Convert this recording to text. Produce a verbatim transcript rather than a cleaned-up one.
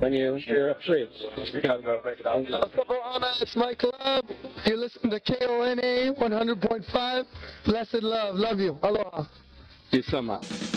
when you, you're free. You gotta go break it down. It's my club. You listen to K O N A one hundred point five. Blessed love. Love you. Aloha. Thank you so much.